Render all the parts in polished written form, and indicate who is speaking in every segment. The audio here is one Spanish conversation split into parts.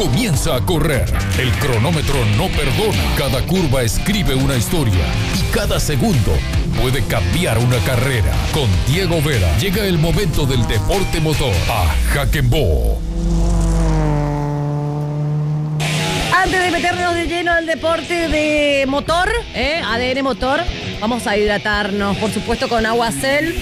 Speaker 1: comienza a correr. El cronómetro no perdona. Cada curva escribe una historia y cada segundo puede cambiar una carrera. Con Diego Vera llega el momento del deporte motor a Jaquembo.
Speaker 2: Antes de meternos de lleno al deporte de motor, ADN Motor, vamos a hidratarnos, por supuesto, con Aguacel.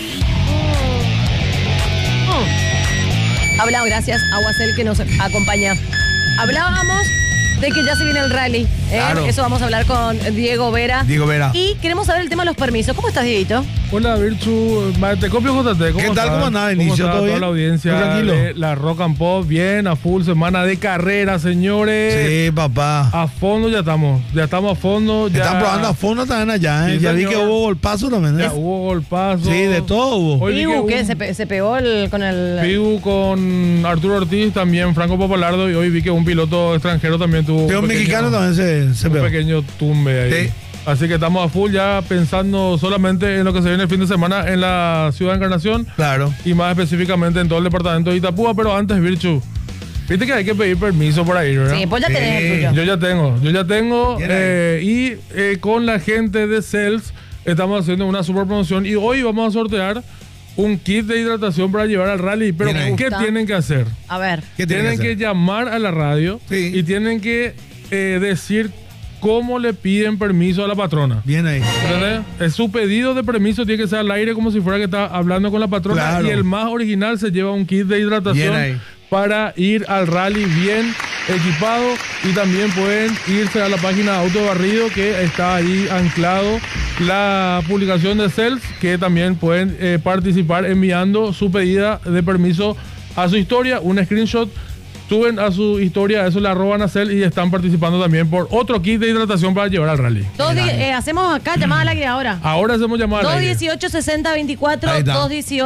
Speaker 2: Hablamos, gracias, Aguacel, que nos acompaña. Hablábamos de que ya se viene el rally.
Speaker 3: Claro.
Speaker 2: Eso vamos a hablar con Diego Vera.
Speaker 3: Diego Vera.
Speaker 2: Y queremos saber el tema de los permisos. ¿Cómo estás, Dieguito?
Speaker 4: Hola, Virtu. Te copio, JT.
Speaker 3: ¿Qué tal? ¿Cómo andás, Inicio?
Speaker 4: ¿Cómo está
Speaker 3: ¿Todo
Speaker 4: toda
Speaker 3: bien?
Speaker 4: la audiencia
Speaker 3: Tranquilo.
Speaker 4: de la Rock and Pop? Bien, a full semana de carrera, señores.
Speaker 3: Sí, papá.
Speaker 4: A fondo ya estamos. Ya estamos a fondo. Ya
Speaker 3: Están probando a fondo también allá, ¿eh?
Speaker 4: Sí,
Speaker 3: Ya vi
Speaker 4: señor.
Speaker 3: que hubo golpazo también, ¿eh?
Speaker 4: Ya hubo golpazo.
Speaker 3: Sí, de todo hubo.
Speaker 4: Hoy vi
Speaker 2: Pibu,
Speaker 4: que
Speaker 2: ¿qué?
Speaker 4: un-
Speaker 2: Se pegó con el...
Speaker 4: Pibu con Arturo Ortiz, también Franco Papalardo, y hoy vi que un piloto extranjero también tuvo
Speaker 3: Que un mexicano también se
Speaker 4: un
Speaker 3: pegó.
Speaker 4: pequeño tumbe ahí.
Speaker 3: Sí.
Speaker 4: Así que estamos a full ya pensando solamente en lo que se viene el fin de semana en la ciudad de Encarnación
Speaker 3: Claro.
Speaker 4: y más específicamente en todo el departamento de Itapúa, pero antes, Virchu, viste que hay que pedir permiso para ir, ¿verdad?
Speaker 2: Sí, pues ya
Speaker 3: Sí.
Speaker 2: tenés el tuyo.
Speaker 4: Yo ya tengo
Speaker 3: Bien ahí.
Speaker 4: con la gente de Cells estamos haciendo una super promoción y hoy vamos a sortear un kit de hidratación para llevar al rally, pero
Speaker 3: Bien ahí.
Speaker 4: ¿qué
Speaker 2: Gusta.
Speaker 4: tienen que hacer?
Speaker 2: A ver.
Speaker 3: ¿Qué tienen
Speaker 4: Tienen que
Speaker 3: hacer?
Speaker 4: llamar a la radio
Speaker 3: Sí.
Speaker 4: y tienen que decir cómo le piden permiso a la patrona.
Speaker 3: Bien ahí.
Speaker 4: ¿Entendés? Su pedido de permiso tiene que ser al aire como si fuera que está hablando con la patrona.
Speaker 3: Claro.
Speaker 4: Y el más original se lleva un kit de hidratación
Speaker 3: Bien ahí.
Speaker 4: para ir al rally bien equipado. Y también pueden irse a la página de Auto Barrido, que está ahí anclado la publicación de Cells, que también pueden participar enviando su pedida de permiso a su historia, un screenshot. Suben a su historia, eso le arroban a Cel y están participando también por otro kit de hidratación para llevar al rally.
Speaker 2: Hacemos acá llamada al aire ahora.
Speaker 4: Ahora hacemos llamada al aire.
Speaker 2: 218-60-24,
Speaker 3: Ahí está.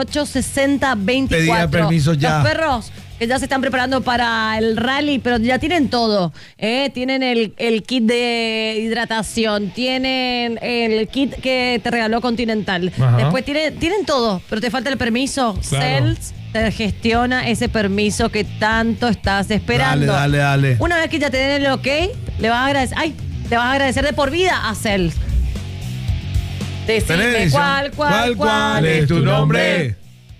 Speaker 2: 218-60-24.
Speaker 3: Pedida de permiso ya.
Speaker 2: Los perros que ya se están preparando para el rally, pero ya tienen todo. Tienen el kit de hidratación, tienen el kit que te regaló Continental.
Speaker 4: Ajá.
Speaker 2: Después tienen todo, pero te falta el permiso.
Speaker 4: Claro.
Speaker 2: Cells te gestiona ese permiso que tanto estás esperando.
Speaker 3: Dale.
Speaker 2: Una vez que ya te den el ok, le vas a agradecer. Te vas a agradecer de por vida a Cells. Decime
Speaker 3: Tenés
Speaker 2: cuál
Speaker 3: es tu nombre?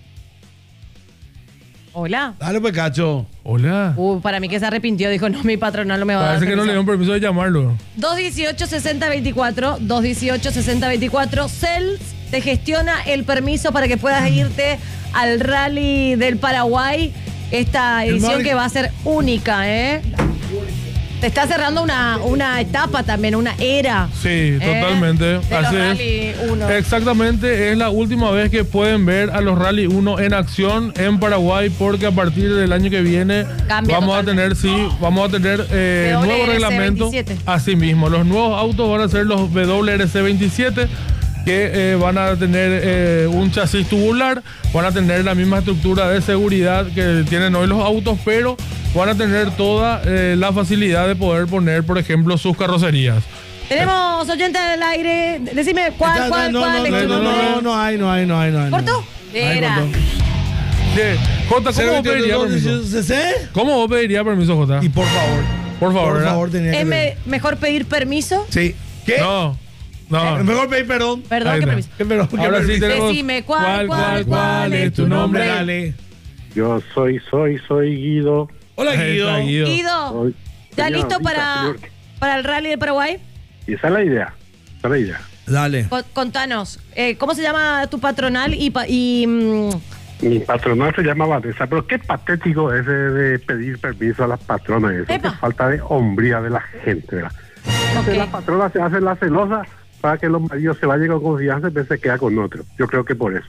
Speaker 2: Hola.
Speaker 3: Dale, pues, cacho.
Speaker 4: Hola.
Speaker 2: Para mí que se arrepintió, dijo, no, mi patronal no me va a dar
Speaker 4: Parece que no le dieron permiso de llamarlo.
Speaker 2: 218-60-24, 218-60-24, Cells te gestiona el permiso para que puedas irte al Rally del Paraguay, esta edición que va a ser única, ¿eh? Te está cerrando una etapa también, una era.
Speaker 4: Sí, totalmente.
Speaker 2: De los
Speaker 4: Así
Speaker 2: Rally
Speaker 4: es.
Speaker 2: 1.
Speaker 4: Exactamente, es la última vez que pueden ver a los Rally 1 en acción en Paraguay, porque a partir del año que viene
Speaker 2: Cambia
Speaker 4: vamos a tener nuevo
Speaker 2: WRC
Speaker 4: reglamento.
Speaker 2: 27.
Speaker 4: Así mismo, los nuevos autos van a ser los WRC 27, que van a tener un chasis tubular, van a tener la misma estructura de seguridad que tienen hoy los autos, pero van a tener toda la facilidad de poder poner, por ejemplo, sus carrocerías.
Speaker 2: Tenemos oyentes del aire. Decime cuál es tu nombre.
Speaker 3: No hay.
Speaker 2: ¿Cortó? Era.
Speaker 4: Jota, ¿cómo vos pedirías permiso? ¿Cómo vos pedirías permiso, Jota?
Speaker 3: Y por favor.
Speaker 4: Por favor,
Speaker 3: Por
Speaker 4: ¿verdad?
Speaker 3: favor, tenía que ver.
Speaker 2: Mejor pedir permiso.
Speaker 3: Sí. ¿Qué?
Speaker 4: No.
Speaker 3: Mejor pedir perdón.
Speaker 2: Perdón,
Speaker 4: Ahí
Speaker 2: ¿qué
Speaker 4: está.
Speaker 2: permiso?
Speaker 3: Perdón, ¿qué
Speaker 4: Ahora sí
Speaker 3: permiso?
Speaker 4: tenemos.
Speaker 2: Decime cuál
Speaker 4: es tu nombre?
Speaker 3: Dale.
Speaker 5: Yo soy Guido.
Speaker 3: Hola,
Speaker 4: Ahí
Speaker 3: Guido.
Speaker 4: está, Guido.
Speaker 2: Guido,
Speaker 5: Soy-
Speaker 2: ¿ya
Speaker 5: Señor,
Speaker 2: listo
Speaker 5: señor.
Speaker 2: para el Rally del Paraguay?
Speaker 5: Y esa es la idea.
Speaker 3: Dale.
Speaker 2: Contanos, ¿cómo se llama tu patronal y
Speaker 5: Mi patronal se llama Vanessa, pero qué patético ese de pedir permiso a las patronas. Eso
Speaker 2: Epa.
Speaker 5: qué falta de hombría de la gente, ¿verdad?
Speaker 2: Ok.
Speaker 5: La patrona se hace la celosa para que los maridos se vayan con confianza y después se queda con otro. Yo creo que por eso.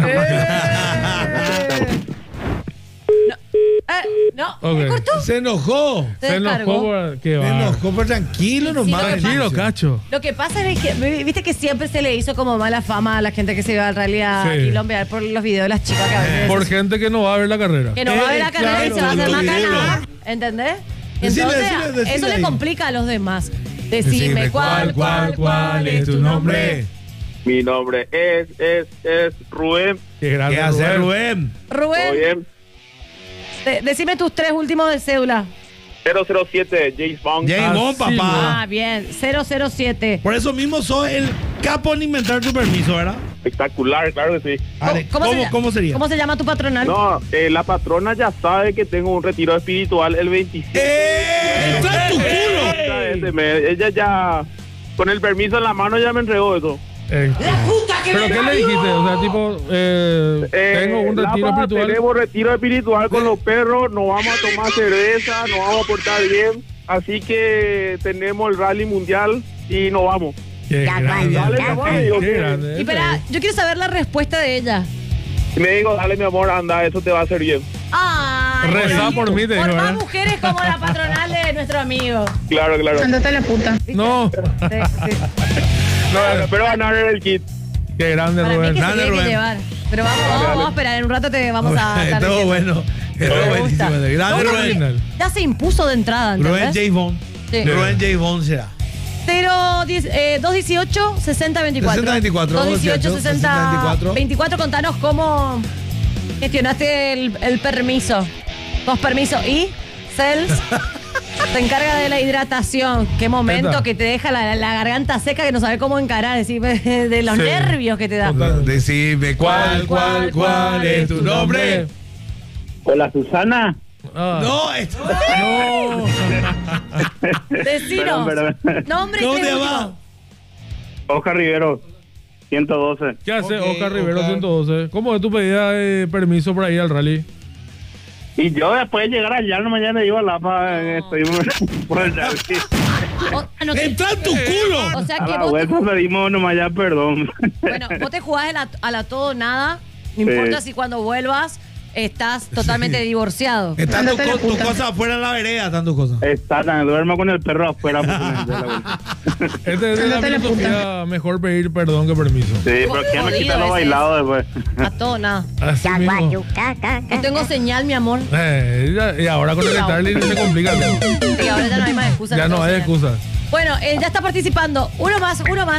Speaker 2: No,
Speaker 4: Ok.
Speaker 2: ¿me cortó?
Speaker 3: Se enojó.
Speaker 2: Se
Speaker 4: Se
Speaker 2: descargó.
Speaker 4: enojó. Qué
Speaker 3: Se
Speaker 4: va.
Speaker 3: enojó, pero tranquilo
Speaker 2: Sí,
Speaker 3: nomás.
Speaker 2: lo que
Speaker 4: Tranquilo,
Speaker 3: Inicio.
Speaker 4: cacho.
Speaker 2: Lo que pasa es que, viste que siempre se le hizo como mala fama a la gente que se iba al rally a
Speaker 4: Sí.
Speaker 2: quilombear por los videos de las chicas que a veces
Speaker 4: Por gente que no va a ver la carrera.
Speaker 2: que no va a ver la carrera y se va a hacer
Speaker 3: claro,
Speaker 2: una
Speaker 3: lo
Speaker 2: canada,
Speaker 3: digo.
Speaker 2: ¿entendés?
Speaker 3: Decile,
Speaker 2: Entonces,
Speaker 3: decile
Speaker 2: eso le
Speaker 3: ahí.
Speaker 2: complica a los demás. Decime cuál es tu nombre.
Speaker 6: Mi nombre es Rubén.
Speaker 4: Qué grande,
Speaker 3: ¿Qué hace Rubén?
Speaker 6: ¿Todo
Speaker 2: Rubén,
Speaker 6: bien?
Speaker 2: decime tus tres últimos de cédula.
Speaker 6: 007, James Bond.
Speaker 3: James Bond,
Speaker 4: Así,
Speaker 3: papá.
Speaker 2: Ah, bien. 007.
Speaker 3: Por eso mismo sos el capo en inventar tu permiso, ¿verdad?
Speaker 6: Espectacular, claro que sí.
Speaker 3: Ale, ¿cómo sería?
Speaker 2: ¿Cómo se llama tu patronal?
Speaker 6: No, la patrona ya sabe que tengo un retiro espiritual el 27.
Speaker 3: ¡Entra en tu culo!
Speaker 6: Este mes. Ella ya, con el permiso en la mano, ya me entregó eso.
Speaker 4: ¿Pero qué le dijiste? O sea, tipo, tengo un retiro
Speaker 6: Lapa,
Speaker 4: espiritual.
Speaker 6: Tenemos retiro espiritual con los perros, nos vamos a tomar cerveza, nos vamos a portar bien. Así que tenemos el rally mundial y nos vamos.
Speaker 4: Qué grande.
Speaker 6: Dale, mi amor, digo,
Speaker 4: Qué grande.
Speaker 2: Y espera, yo quiero saber la respuesta de ella.
Speaker 6: Y me digo, dale mi amor, anda, eso te va a hacer bien.
Speaker 2: Ay,
Speaker 4: Rezá por mí, te
Speaker 2: por
Speaker 4: digo,
Speaker 2: más
Speaker 4: ¿verdad?
Speaker 2: mujeres como la patronal de nuestro amigo.
Speaker 6: Claro, claro.
Speaker 7: Ándate a la puta.
Speaker 4: No,
Speaker 2: Sí, sí.
Speaker 6: No, pero ganar el kit.
Speaker 4: qué grande,
Speaker 2: Para mí
Speaker 4: Rubén.
Speaker 2: que se
Speaker 3: Grande,
Speaker 2: tiene que
Speaker 3: Rubén.
Speaker 2: llevar. Pero vamos a esperar, en un rato te vamos a dar
Speaker 3: Estuvo
Speaker 2: diciendo.
Speaker 3: bueno. Estuvo
Speaker 2: Me
Speaker 3: buenísimo.
Speaker 2: gusta.
Speaker 3: Grande,
Speaker 2: No,
Speaker 3: Rubén.
Speaker 2: porque ya se impuso de entrada,
Speaker 3: Rubén
Speaker 2: ¿entendés?
Speaker 3: James Bond.
Speaker 2: Sí.
Speaker 3: Rubén James Bond será.
Speaker 2: 218 6024.
Speaker 3: 6024,
Speaker 2: 218
Speaker 3: 6024.
Speaker 2: 24, contanos cómo gestionaste el permiso. Dos permisos y Cels se encarga de la hidratación. Qué momento
Speaker 4: Esta.
Speaker 2: que te deja la garganta seca que no sabes cómo encarar, decir, de los
Speaker 4: Sí.
Speaker 2: nervios que te da.
Speaker 3: Decime cuál es tu nombre.
Speaker 6: Hola, Susana.
Speaker 4: Ah.
Speaker 3: No, esto.
Speaker 4: No.
Speaker 2: Decinos.
Speaker 6: Perdón.
Speaker 2: Nombre y
Speaker 3: ¿Cómo
Speaker 2: qué
Speaker 3: te
Speaker 2: último.
Speaker 3: llamas?
Speaker 6: Oscar Rivero, 112.
Speaker 4: ¿Qué hace
Speaker 3: Ok,
Speaker 4: Oscar Rivero
Speaker 3: Oscar.
Speaker 4: 112? ¿Cómo es tu pedida de permiso para ir al rally?
Speaker 6: Y yo después de llegar allá, no mañana iba a Lapa, estoy por el rally.
Speaker 2: No, que-
Speaker 3: ¡Entra en tu culo!
Speaker 2: o sea
Speaker 6: A
Speaker 2: que
Speaker 6: la
Speaker 2: vos te,
Speaker 6: vuelta pedimos nomás ya perdón.
Speaker 2: bueno, vos te jugás a la todo o nada. No importa si cuando vuelvas estás totalmente divorciado.
Speaker 3: Están
Speaker 7: Ándate a la
Speaker 3: tus
Speaker 7: puta.
Speaker 3: cosas afuera en la vereda, están tus cosas.
Speaker 6: Exactamente, duermo con el perro afuera. porque me da la vuelta.
Speaker 4: Este es de la
Speaker 7: Ándate a la
Speaker 4: filosofía, mejor pedir perdón que permiso.
Speaker 6: Sí, pero ¿quién me
Speaker 2: Jodido
Speaker 6: quita lo
Speaker 2: ese.
Speaker 6: bailado después?
Speaker 2: A todo o nada.
Speaker 4: Así mismo.
Speaker 2: No tengo señal, mi amor.
Speaker 4: Y ahora con el Starlink se complica todo.
Speaker 2: Y ahora ya no hay más excusa.
Speaker 4: Ya no hay excusa.
Speaker 2: Bueno, ya está participando. Uno más.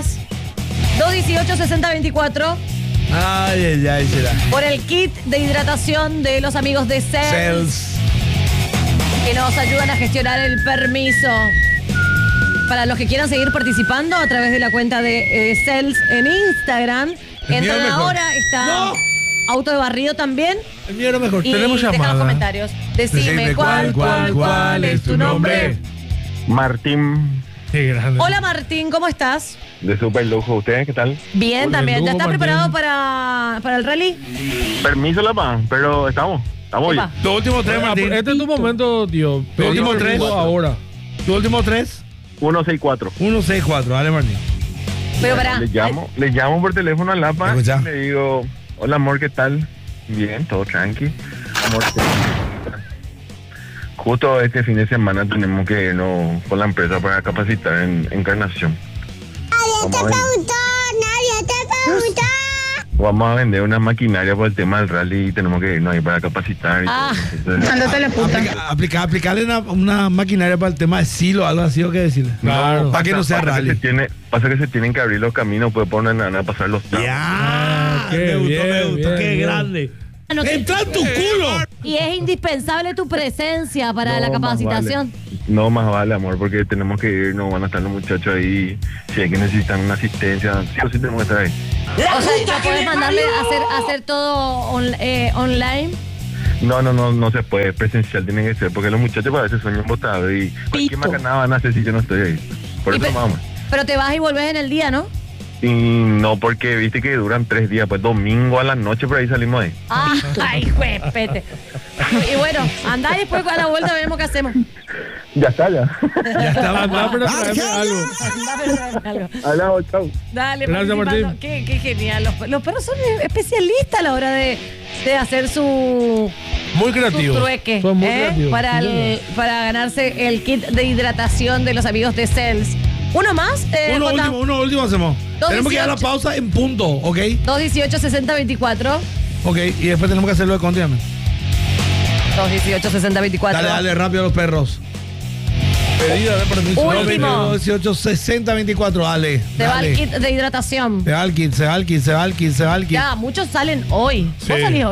Speaker 2: 218 6024
Speaker 3: Ay, será.
Speaker 2: por el kit de hidratación de los amigos de Cels,
Speaker 3: Cells.
Speaker 2: que nos ayudan a gestionar el permiso. Para los que quieran seguir participando a través de la cuenta de Cels en Instagram,
Speaker 3: mío
Speaker 2: entran
Speaker 3: mejor.
Speaker 2: ahora, está
Speaker 3: ¡No!
Speaker 2: Auto de Barrido también.
Speaker 3: El mío era mejor.
Speaker 2: Y
Speaker 4: Tenemos
Speaker 2: deja
Speaker 4: llamada.
Speaker 2: los comentarios. Decime cuál es tu nombre.
Speaker 6: Martín,
Speaker 4: Qué grande.
Speaker 2: Hola Martín, ¿cómo estás?
Speaker 6: de super lujo. ¿Ustedes qué tal?
Speaker 2: Bien,
Speaker 4: Hola,
Speaker 2: también. ¿Ya
Speaker 4: Lugo,
Speaker 2: estás
Speaker 4: Martín.
Speaker 2: preparado para el rally?
Speaker 6: Permiso, Lapa, pero estamos bien.
Speaker 2: Epa.
Speaker 3: Tu último tres, Martín.
Speaker 4: Este es tu momento, tío.
Speaker 3: Tu último
Speaker 4: Pedir
Speaker 3: tres.
Speaker 4: permiso ahora.
Speaker 3: Tu último tres.
Speaker 6: 164.
Speaker 3: 164. Dale, Martín.
Speaker 2: Pero para.
Speaker 6: Le llamo por teléfono a Lapa.
Speaker 3: Escucha.
Speaker 6: Le digo, hola amor, ¿qué tal? Bien, todo tranqui. Amor, justo este fin de semana tenemos que irnos con la empresa para capacitar en Encarnación. Vamos a vender una maquinaria por el tema del rally y tenemos que irnos ahí para capacitar. Y
Speaker 2: Ah.
Speaker 6: todo. Entonces,
Speaker 7: Ándate a la puta.
Speaker 3: Aplicarle una maquinaria para el tema de silo, algo así, o qué decirle.
Speaker 4: Claro.
Speaker 3: Para que no sea
Speaker 6: pasa
Speaker 3: rally.
Speaker 6: pasa que se tienen que abrir los caminos, pues ponen a pasar los tramos.
Speaker 3: Ya.
Speaker 4: qué
Speaker 3: Me gustó,
Speaker 4: bien,
Speaker 3: me gustó.
Speaker 4: bien,
Speaker 3: Qué
Speaker 4: bien.
Speaker 3: grande.
Speaker 2: No, que-
Speaker 3: ¡Entra en tu culo!
Speaker 2: Y es indispensable tu presencia para la
Speaker 6: No, más
Speaker 2: capacitación.
Speaker 6: vale. No, más vale, amor, porque tenemos que ir, no van a estar los muchachos ahí. Si hay que necesitan una asistencia, sí o sí tenemos que estar ahí.
Speaker 2: O sea, ¿no puedes mandarle a hacer todo online?
Speaker 6: No se puede, presencial tiene que ser, porque los muchachos a veces sueñan botados y cualquier macanada van a hacer si yo no estoy ahí. Por
Speaker 2: Y
Speaker 6: eso
Speaker 2: pe-
Speaker 6: vamos.
Speaker 2: Pero te vas y volvés en el día, ¿no?
Speaker 6: Y no, porque viste que duran 3 días, pues domingo a la noche por ahí salimos ahí.
Speaker 2: Ay, juepete. Y bueno, andá y después a la vuelta veremos qué hacemos.
Speaker 6: Ya está, ya.
Speaker 3: Ya estaba.
Speaker 4: Anda, pero tráeme algo.
Speaker 2: Andá, pero tráeme algo.
Speaker 6: Hablamos, chau.
Speaker 2: Dale,
Speaker 4: Gracias,
Speaker 2: participando.
Speaker 4: Martín.
Speaker 2: Qué genial. Los perros son especialistas a la hora de hacer su
Speaker 4: Muy creativo.
Speaker 2: trueque,
Speaker 4: Son muy creativos.
Speaker 2: para ganarse el kit de hidratación de los amigos de Cels. ¿Uno más? Jota?
Speaker 3: Uno último hacemos.
Speaker 2: 2:18.
Speaker 3: Tenemos que ir a la pausa en punto, ¿ok?
Speaker 2: 218 6024.
Speaker 3: Ok, y después tenemos que hacerlo de continuamente.
Speaker 2: 218 6024.
Speaker 3: Dale, rápido a los perros.
Speaker 4: Pedida de permiso.
Speaker 2: Último.
Speaker 3: 18, 60, 24, dale.
Speaker 2: Te va el
Speaker 3: dale.
Speaker 2: kit de hidratación.
Speaker 3: Se va el kit.
Speaker 2: Ya, muchos salen hoy.
Speaker 4: Sí.
Speaker 2: ¿Vos salís hoy?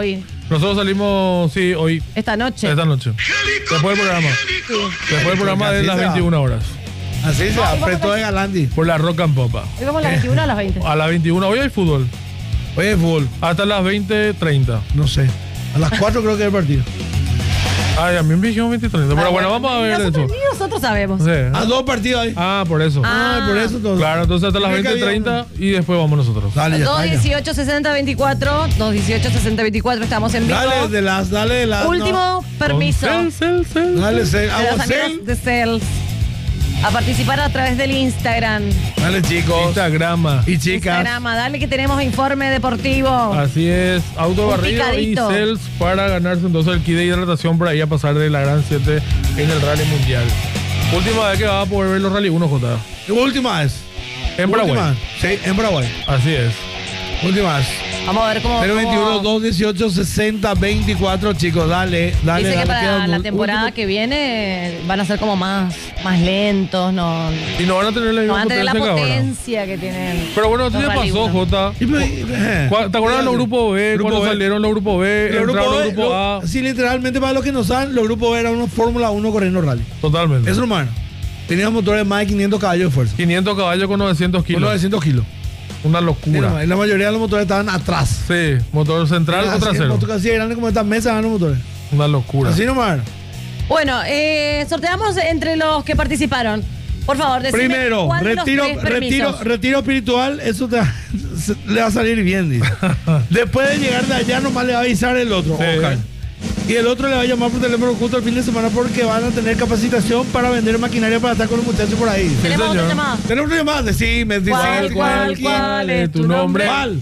Speaker 4: Nosotros salimos, sí, hoy.
Speaker 2: Esta noche.
Speaker 4: Esta noche. Después del programa.
Speaker 2: Sí.
Speaker 4: Después del programa de las 21 horas.
Speaker 3: Así se apretó de Galandi.
Speaker 4: Por la Rock and Popa.
Speaker 2: Hoy vamos a las 21 o a las 20.
Speaker 4: A las 21. Hoy hay fútbol.
Speaker 3: Oye, fútbol.
Speaker 4: Hasta las 20:30.
Speaker 3: No sé. A las 4 creo que es el partido.
Speaker 4: Ay, a mí me dijeron 20:30. Pero bueno, vamos a ver eso.
Speaker 2: Ni nosotros sabemos.
Speaker 4: Sí.
Speaker 3: A 2 partidos ahí.
Speaker 4: Ah, por eso.
Speaker 3: Por eso todo.
Speaker 4: Claro, entonces hasta las
Speaker 3: Creo que
Speaker 4: 20:30 y después vamos nosotros.
Speaker 3: Dale, ya está, ya.
Speaker 2: 218-60-24. 218-60-24. Estamos en vivo.
Speaker 3: Dale de las.
Speaker 2: Último permiso.
Speaker 4: Cel.
Speaker 3: Dale,
Speaker 2: de los
Speaker 3: agua,
Speaker 2: amigos de Cells a participar a través del Instagram.
Speaker 3: Dale, chicos.
Speaker 4: Instagrama.
Speaker 3: Y chicas.
Speaker 2: Instagram, dale que tenemos informe deportivo.
Speaker 4: Así es, auto
Speaker 2: Un
Speaker 4: barrido y
Speaker 2: picadito.
Speaker 4: Cells para ganarse entonces el kit de hidratación por ahí a pasar de la Gran 7 en el Rally Mundial. Última vez que va a poder ver los Rally 1, J.
Speaker 3: Última vez.
Speaker 4: En Paraguay.
Speaker 3: Última. Sí, en Paraguay.
Speaker 4: Así es.
Speaker 3: Última vez.
Speaker 2: Vamos a ver cómo.
Speaker 3: 021 218 60 24, chicos. Dale.
Speaker 2: Dice que
Speaker 3: dale,
Speaker 2: para
Speaker 3: queda
Speaker 2: la
Speaker 3: un
Speaker 2: temporada
Speaker 3: último.
Speaker 2: que viene van a ser como más lentos, no
Speaker 4: Y no van a tener la misma
Speaker 2: van a tener la
Speaker 4: potencia que ahora.
Speaker 2: potencia que tienen.
Speaker 4: Pero bueno, ¿qué
Speaker 2: los
Speaker 4: te
Speaker 2: Rally
Speaker 4: pasó,
Speaker 2: 1.
Speaker 4: J? ¿Te acuerdas de los grupos B?
Speaker 3: Grupo
Speaker 4: Cuando
Speaker 3: B.
Speaker 4: salieron los grupos B,
Speaker 3: Los
Speaker 4: entraron
Speaker 3: grupos
Speaker 4: los
Speaker 3: B,
Speaker 4: grupos A.
Speaker 3: sí, literalmente para los que no saben, los grupos B eran unos Fórmula 1 corriendo rally.
Speaker 4: Totalmente.
Speaker 3: Eso, hermano. Tenían motores más de 500 caballos de fuerza.
Speaker 4: 500 caballos con 900
Speaker 3: Con
Speaker 4: kilos.
Speaker 3: 900 kilos.
Speaker 4: Una locura.
Speaker 3: Y la mayoría de los motores estaban atrás.
Speaker 4: Sí, motor central o
Speaker 3: Así,
Speaker 4: trasero.
Speaker 3: motor así grande como estas mesas van los motores.
Speaker 4: Una locura.
Speaker 3: Así nomás.
Speaker 2: Bueno, sorteamos entre los que participaron. Por favor, decime
Speaker 3: Primero,
Speaker 2: cuál de los tres permisos.
Speaker 3: retiro espiritual, eso le va a salir bien, dice. Después de llegar de allá, nomás le va a avisar el otro.
Speaker 4: Sí.
Speaker 3: Ojalá. Y el otro le va a llamar por teléfono justo el fin de semana porque van a tener capacitación para vender maquinaria para estar con los muchachos por ahí.
Speaker 2: Tenemos otra
Speaker 4: señor.
Speaker 2: llamada.
Speaker 3: Tenemos una llamada, decime,
Speaker 2: ¿Cuál es tu nombre?
Speaker 3: ¿Cuál?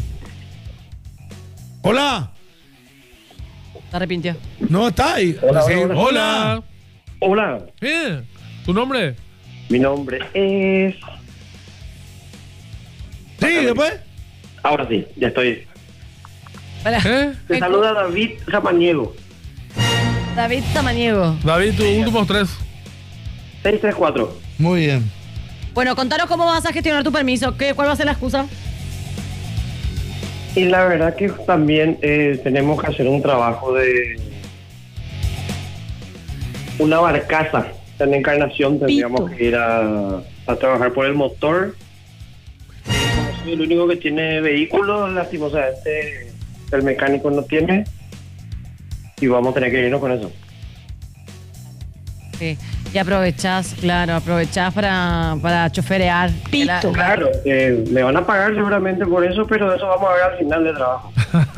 Speaker 3: Hola.
Speaker 2: Se arrepintió.
Speaker 3: No, está ahí.
Speaker 5: Hola,
Speaker 3: Sí,
Speaker 5: hola,
Speaker 3: hola.
Speaker 5: Hola,
Speaker 4: ¿Tu nombre?
Speaker 5: mi nombre es...
Speaker 3: Sí, después.
Speaker 5: Ahora sí, ya estoy.
Speaker 2: Espera.
Speaker 5: Te saluda David Samaniego,
Speaker 2: David Samaniego.
Speaker 4: David, tus últimos 3.
Speaker 5: 634.
Speaker 3: Muy bien.
Speaker 2: Bueno, contanos cómo vas a gestionar tu permiso. ¿Cuál va a ser la excusa?
Speaker 5: Y la verdad que también tenemos que hacer un trabajo de una barcaza en Encarnación. Tendríamos que ir a trabajar por el motor. Como soy el único que tiene vehículo, lastimosamente el mecánico no tiene. Y vamos a tener que irnos con eso.
Speaker 2: Sí. Y aprovechás para choferear. Pito.
Speaker 5: Claro, le van a pagar seguramente por eso, pero eso vamos a ver al final del trabajo.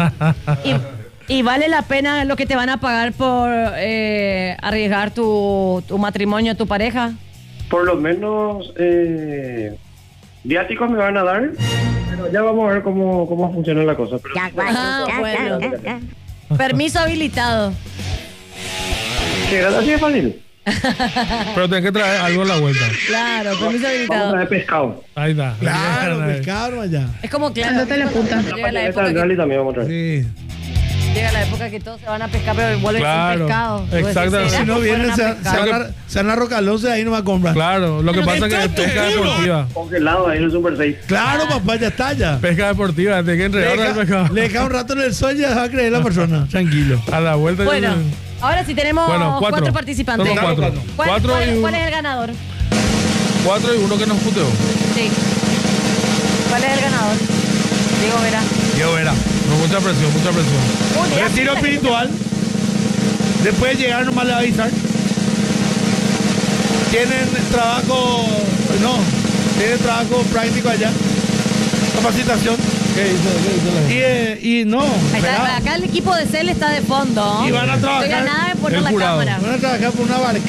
Speaker 2: Y vale la pena lo que te van a pagar por arriesgar tu matrimonio, tu pareja.
Speaker 5: Por lo menos viáticos me van a dar, pero ya vamos a ver cómo funciona la cosa. Pero
Speaker 2: Bueno. Permiso habilitado.
Speaker 5: que así es fácil.
Speaker 4: Pero tenés que traer algo a la vuelta.
Speaker 2: Claro, permiso
Speaker 5: Vamos a
Speaker 2: habilitado.
Speaker 5: traer pescado.
Speaker 4: Ahí está.
Speaker 3: Claro,
Speaker 4: Ahí.
Speaker 3: pescado allá.
Speaker 2: Es como claro. Llega la
Speaker 5: Esta
Speaker 2: época
Speaker 5: del
Speaker 2: que,
Speaker 5: rally también vamos a traer.
Speaker 3: Sí.
Speaker 2: llega la época que todos se van a pescar, pero vuelven
Speaker 4: Claro,
Speaker 2: sin pescado.
Speaker 4: exactamente.
Speaker 3: Si no vienen, se van a Rocalose ahí no va a comprar.
Speaker 4: Claro, lo que pasa es que es pesca deportiva.
Speaker 5: Congelado ahí en el Super 6.
Speaker 3: Claro, papá, ya está ya.
Speaker 4: Pesca deportiva, tenés que entregar el pescado.
Speaker 3: Le deja un rato en el sol y ya va a creer la persona. Tranquilo.
Speaker 4: A la vuelta.
Speaker 2: Bueno, ahora sí tenemos
Speaker 4: Bueno,
Speaker 2: 4 participantes.
Speaker 4: Somos 4.
Speaker 2: ¿Cuál
Speaker 4: 4 y
Speaker 2: es el ganador?
Speaker 4: 4 y uno que nos puteó.
Speaker 2: Sí. ¿Cuál es el ganador? Diego Vera.
Speaker 3: Yo verá.
Speaker 4: No, mucha presión, mucha presión.
Speaker 3: Retiro espiritual. Después de llegar nomás le va a avisar. Tienen trabajo, tienen trabajo práctico allá. Capacitación.
Speaker 4: ¿Qué dice?
Speaker 3: Y no.
Speaker 2: Ahí está,
Speaker 3: ¿verdad?
Speaker 2: acá el equipo de CEL está de fondo.
Speaker 3: Y van a trabajar.
Speaker 2: Estoy ganada de poner
Speaker 4: el
Speaker 2: la
Speaker 4: jurado.
Speaker 2: cámara.
Speaker 3: Van a trabajar por una barca.